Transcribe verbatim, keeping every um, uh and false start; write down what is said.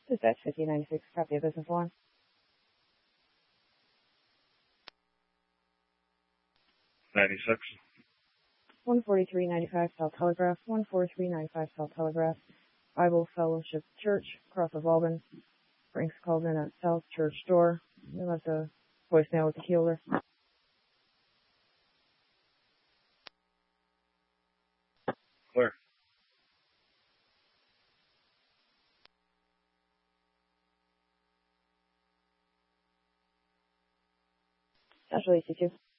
Dispatch fifty ninety-six, copy of business one. ninety-six. one forty-three ninety-five South Telegraph, one forty-three ninety-five South Telegraph, Bible Fellowship Church, Cross of Albin. Franks called in at South Church door. They left a voicemail with the killer. Clear. Central E C two.